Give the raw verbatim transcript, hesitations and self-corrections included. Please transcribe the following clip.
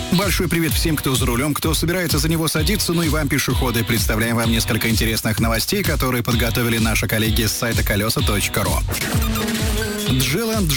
Большой привет всем, кто за рулем, кто собирается за него садиться, ну и вам, пешеходы. Представляем вам несколько интересных новостей, которые подготовили наши коллеги с сайта колеса точка ру. Джеланд